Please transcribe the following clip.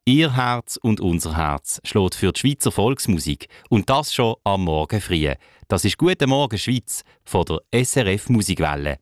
Ihr Herz und unser Herz schlägt für die Schweizer Volksmusik. Und das schon am Morgen früh. Das ist «Guten Morgen Schweiz» von der SRF Musikwelle.